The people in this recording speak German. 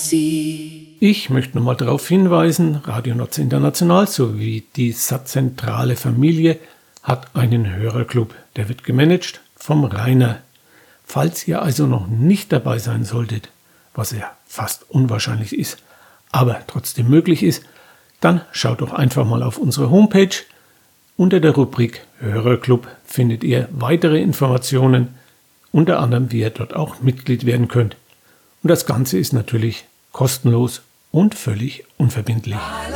Ich möchte nochmal darauf hinweisen, Radio Notz International sowie die Satzzentrale Familie hat einen Hörerclub, der wird gemanagt vom Rainer. Falls ihr also noch nicht dabei sein solltet, was ja fast unwahrscheinlich ist, aber trotzdem möglich ist, dann schaut doch einfach mal auf unsere Homepage. Unter der Rubrik Hörerclub findet ihr weitere Informationen, unter anderem wie ihr dort auch Mitglied werden könnt. Und das Ganze ist natürlich kostenlos und völlig unverbindlich.